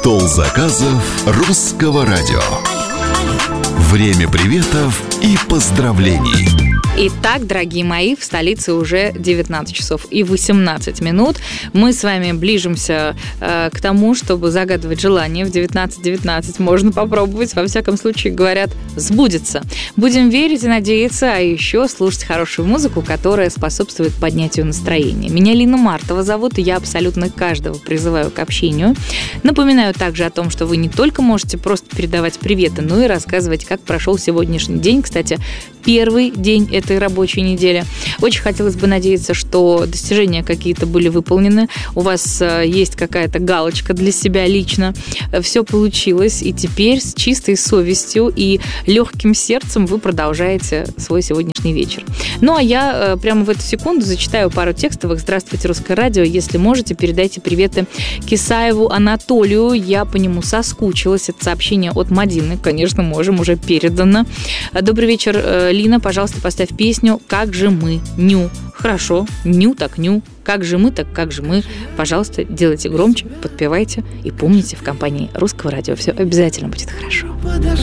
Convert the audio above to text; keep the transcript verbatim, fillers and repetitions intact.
Стол заказов Русского радио. Время приветов и поздравлений. Итак, дорогие мои, в столице уже девятнадцать часов и восемнадцать минут. Мы с вами ближимся э, к тому, чтобы загадывать желание. В девятнадцать девятнадцать можно попробовать. Во всяком случае, говорят, сбудется. Будем верить и надеяться, а еще слушать хорошую музыку, которая способствует поднятию настроения. Меня Лина Мартова зовут, и я абсолютно каждого призываю к общению. Напоминаю также о том, что вы не только можете просто передавать приветы, но и рассказывать, как прошел сегодняшний день. Кстати, первый день этой рабочей недели. Очень хотелось бы надеяться, что достижения какие-то были выполнены. У вас есть какая-то галочка для себя лично. Все получилось, и теперь с чистой совестью и легким сердцем вы продолжаете свой сегодняшний вечер. Ну, а я прямо в эту секунду зачитаю пару текстовых. Здравствуйте, Русское радио. Если можете, передайте приветы Кисаеву Анатолию. Я по нему соскучилась. Это сообщение от Мадины. Конечно, можем, уже передано. Добрый вечер, Лина. Пожалуйста, поставь песню «Как же мы». Ню. Хорошо. Ню так ню. Как же мы, так как же мы. Пожалуйста, делайте громче, подпевайте и помните, в компании Русского радио все обязательно будет хорошо.